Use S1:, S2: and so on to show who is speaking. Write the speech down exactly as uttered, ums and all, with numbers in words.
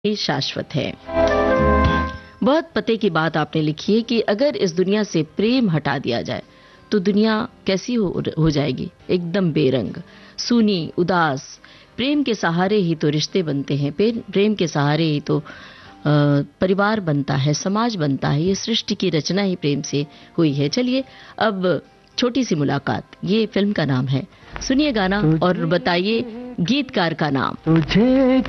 S1: ये शाश्वत है। बहुत पते की बात आपने लिखी है कि अगर इस दुनिया से प्रेम हटा दिया जाए तो दुनिया कैसी हो, हो जाएगी, एकदम बेरंग, सूनी, उदास। प्रेम के सहारे ही तो रिश्ते बनते हैं, प्रेम के सहारे ही तो आ, परिवार बनता है, समाज बनता है। ये सृष्टि की रचना ही प्रेम से हुई है। चलिए अब छोटी सी मुलाकात, ये फिल्म का नाम है। सुनिए गाना और बताइए गीतकार का नाम।
S2: तुझे